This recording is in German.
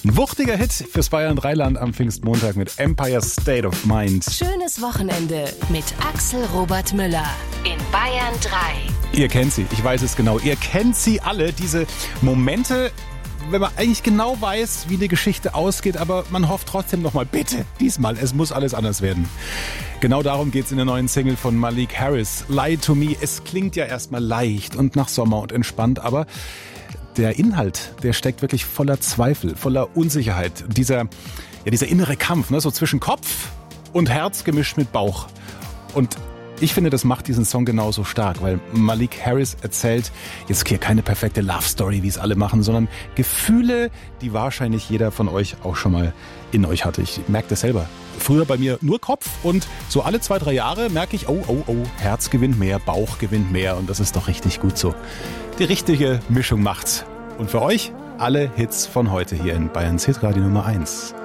Ein wuchtiger Hit fürs Bayern Dreiland am Pfingstmontag mit Empire State of Mind. Schönes Wochenende mit Axel Robert Müller in Bayern 3. Ihr kennt sie, ich weiß es genau. Ihr kennt sie alle, diese Momente, wenn man eigentlich genau weiß, wie die Geschichte ausgeht, aber man hofft trotzdem nochmal, bitte, diesmal, es muss alles anders werden. Genau darum geht's in der neuen Single von Malik Harris, Lie to Me. Es klingt ja erstmal leicht und nach Sommer und entspannt, aber der Inhalt, der steckt wirklich voller Zweifel, voller Unsicherheit. Dieser innere Kampf, ne, so zwischen Kopf und Herz gemischt mit Bauch. Und ich finde, das macht diesen Song genauso stark, weil Malik Harris erzählt jetzt hier keine perfekte Love-Story, wie es alle machen, sondern Gefühle, die wahrscheinlich jeder von euch auch schon mal in euch hatte. Ich merke das selber. Früher bei mir nur Kopf und so alle 2-3 Jahre merke ich, oh, Herz gewinnt mehr, Bauch gewinnt mehr und das ist doch richtig gut so. Die richtige Mischung macht's. Und für euch alle Hits von heute hier in Bayerns Hitradio Nummer 1.